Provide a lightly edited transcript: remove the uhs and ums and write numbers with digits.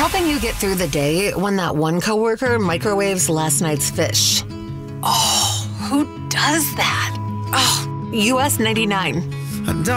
Helping you get through the day when that one coworker microwaves last night's fish. Who does that? US 99.